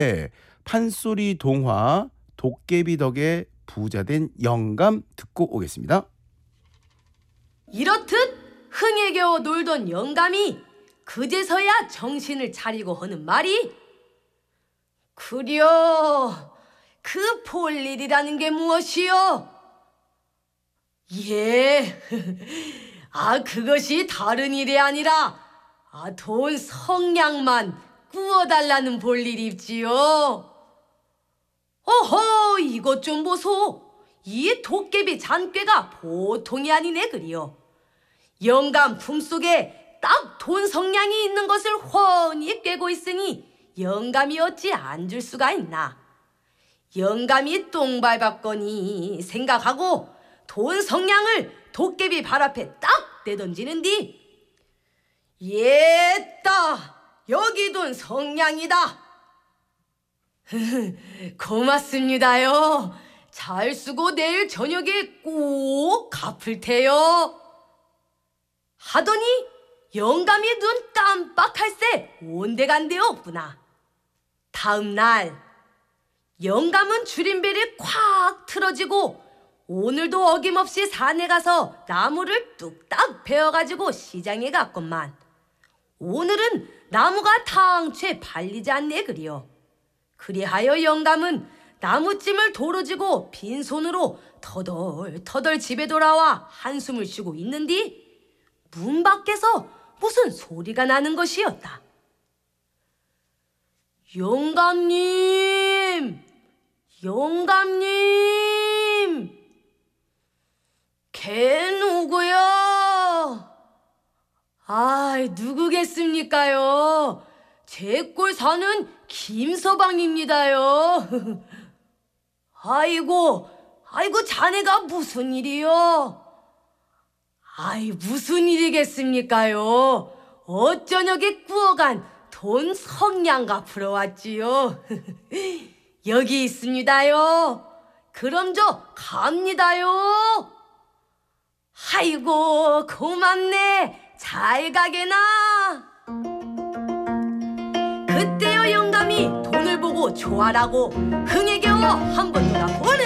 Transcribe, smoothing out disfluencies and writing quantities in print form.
판소리 동화 도깨비 덕에 부자된 영감 듣고 오겠습니다. 이렇듯 흥에 겨워 놀던 영감이 그제서야 정신을 차리고 하는 말이, 그려 그 볼일이라는 게 무엇이요? 예, 그것이 다른 일이 아니라 돈 성냥만 구워달라는 볼일이지요. 어허, 이것 좀 보소. 이 도깨비 잔꾀가 보통이 아니네 그리요. 영감 품속에 딱 돈 성냥이 있는 것을 훤히 꿰고 있으니 영감이 어찌 안 줄 수가 있나. 영감이 똥 밟았거니 생각하고 돈 성냥을 도깨비 발 앞에 딱 내던지는디, 예따, 여기 돈 성냥이다. 고맙습니다요. 잘 쓰고 내일 저녁에 꼭 갚을 테요. 하더니 영감이 눈 깜빡할 새 온데간데 없구나. 다음 날 영감은 줄임배를 콱 틀어지고 오늘도 어김없이 산에 가서 나무를 뚝딱 베어가지고 시장에 갔건만 오늘은 나무가 탕채 발리지 않네 그리요. 그리하여 영감은 나무찜을 도로지고 빈손으로 터덜터덜 집에 돌아와 한숨을 쉬고 있는디 문 밖에서 무슨 소리가 나는 것이었다. 영감님! 영감님! 걔 누구야? 누구겠습니까요? 제 꼴 사는 김서방입니다요. 아이고 자네가 무슨 일이요? 무슨 일이겠습니까요? 어쩌녁에 구워간 돈 성냥 갚으러 왔지요. 여기 있습니다요. 그럼 저 갑니다요. 아이고 고맙네. 잘 가게나. 그때여 영감이 돈을 보고 좋아라고 흥에 겨워 한번 돌아보니